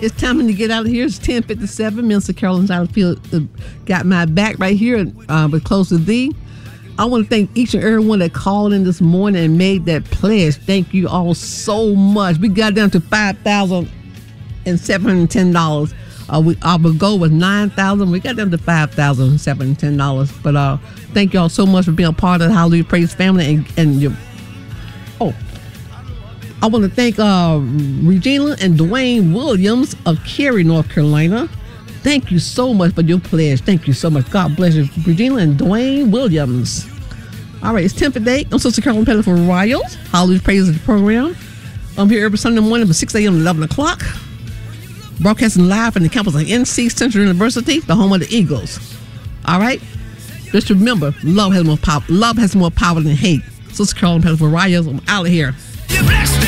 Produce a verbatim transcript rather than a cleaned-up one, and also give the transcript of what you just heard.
It's time to get out of here. It's ten fifty-seven. Minister Carolyn Satterfield uh, got my back right here, uh, but close to thee. I want to thank each and every one that called in this morning and made that pledge. Thank you all so much. We got down to five thousand seven hundred ten dollars. Uh, we, our goal was nine thousand dollars. We got down to five thousand seven hundred ten dollars. But uh, thank you all so much for being a part of the Hallelujah Praise family. And, and your, oh, I want to thank uh, Regina and Dwayne Williams of Cary, North Carolina. Thank you so much for your pledge. Thank you so much. God bless you, Regina and Dwayne Williams. All right, it's ten fifty-eight. I'm Sister Carolyn Pettit for Royals. Hallelujah Praise is the program. I'm here every Sunday morning from six a.m. to eleven o'clock. Broadcasting live from the campus of N C Central University, the home of the Eagles. All right? Just remember, love has more power. Love has more power than hate. Sister Carolyn Pettit for Royals. I'm out of here.